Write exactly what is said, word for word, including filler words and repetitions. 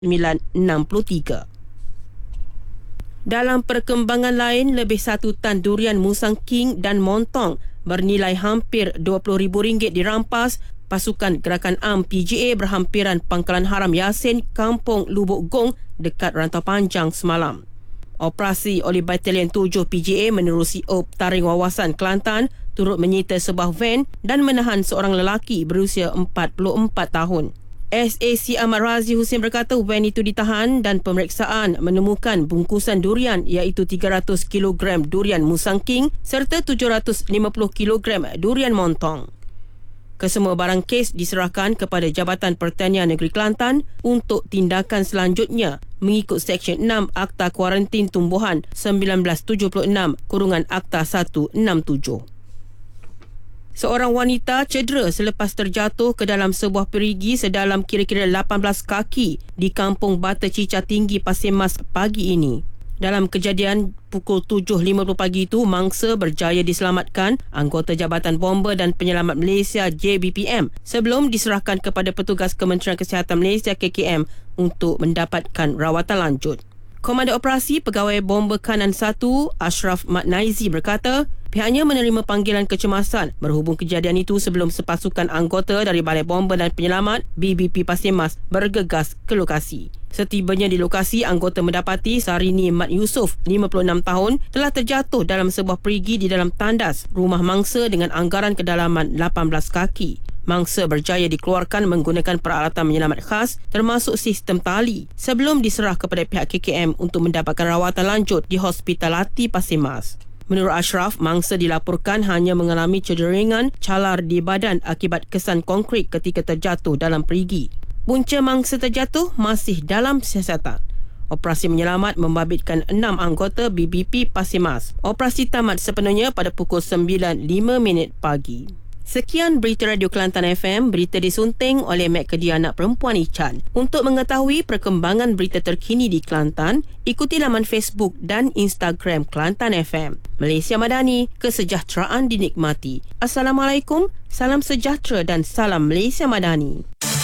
sembilan enam tiga. Dalam perkembangan lain, lebih satu tan durian Musang King dan Montong bernilai hampir dua puluh ribu ringgit dirampas pasukan Gerakan Am P J A berhampiran Pangkalan Haram Yasin, Kampung Lubuk Gong dekat Rantau Panjang semalam. Operasi oleh Batalion tujuh P J A menerusi op Taring Wawasan Kelantan turut menyita sebuah van dan menahan seorang lelaki berusia empat puluh empat tahun. S A C Ahmad Razi Hussein berkata van itu ditahan dan pemeriksaan menemukan bungkusan durian iaitu tiga ratus kilogram durian Musang King serta tujuh ratus lima puluh kilogram durian Montong. Kesemua barang kes diserahkan kepada Jabatan Pertanian Negeri Kelantan untuk tindakan selanjutnya mengikut Seksyen enam Akta Kuarantin Tumbuhan seribu sembilan ratus tujuh puluh enam kurungan Akta seratus enam puluh tujuh. Seorang wanita cedera selepas terjatuh ke dalam sebuah perigi sedalam kira-kira lapan belas kaki di Kampung Bata Cica Tinggi, Pasir Mas pagi ini. Dalam kejadian pukul tujuh lima puluh pagi itu, mangsa berjaya diselamatkan anggota Jabatan Bomba dan Penyelamat Malaysia J B P M sebelum diserahkan kepada petugas Kementerian Kesihatan Malaysia K K M untuk mendapatkan rawatan lanjut. Komandan Operasi Pegawai Bomba Kanan satu Ashraf Mat Naizi berkata pihaknya menerima panggilan kecemasan berhubung kejadian itu sebelum sepasukan anggota dari Balai Bomba dan Penyelamat B B P Pasir Mas bergegas ke lokasi. Setibanya di lokasi, anggota mendapati Sarini Mat Yusof, lima puluh enam tahun, telah terjatuh dalam sebuah perigi di dalam tandas rumah mangsa dengan anggaran kedalaman lapan belas kaki. Mangsa berjaya dikeluarkan menggunakan peralatan menyelamat khas termasuk sistem tali sebelum diserah kepada pihak K K M untuk mendapatkan rawatan lanjut di Hospital Lati Pasir Mas. Menurut Ashraf, mangsa dilaporkan hanya mengalami cedera ringan, calar di badan akibat kesan konkrit ketika terjatuh dalam perigi. Punca mangsa terjatuh masih dalam siasatan. Operasi menyelamat membabitkan enam anggota B B P Pasir Mas. Operasi tamat sepenuhnya pada pukul sembilan lima minit pagi. Sekian berita Radio Kelantan F M, berita disunting oleh Mek Kedia Anak Perempuan Ichan. Untuk mengetahui perkembangan berita terkini di Kelantan, ikuti laman Facebook dan Instagram Kelantan F M. Malaysia Madani, kesejahteraan dinikmati. Assalamualaikum, salam sejahtera dan salam Malaysia Madani.